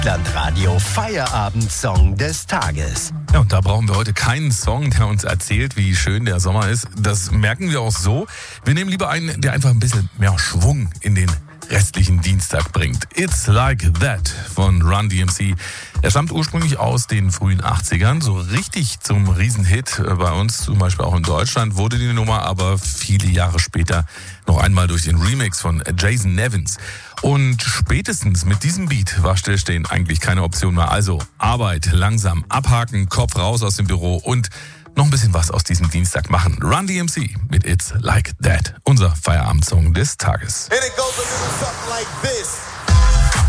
Landradio Feierabend-Song des Tages. Ja, und da brauchen wir heute keinen Song, der uns erzählt, wie schön der Sommer ist. Das merken wir auch so. Wir nehmen lieber einen, der einfach ein bisschen mehr Schwung in den restlichen Dienstag bringt. It's Like That von Run DMC. Er stammt ursprünglich aus den frühen 80ern. So richtig zum Riesenhit bei uns, zum Beispiel auch in Deutschland, wurde die Nummer aber viele Jahre später noch einmal durch den Remix von Jason Nevins. Und spätestens mit diesem Beat war Stillstehen eigentlich keine Option mehr. Also Arbeit langsam abhaken, Kopf raus aus dem Büro und noch ein bisschen was aus diesem Dienstag machen. Run DMC mit It's Like That, unser Feierabend-Song des Tages. And it goes a little something like this.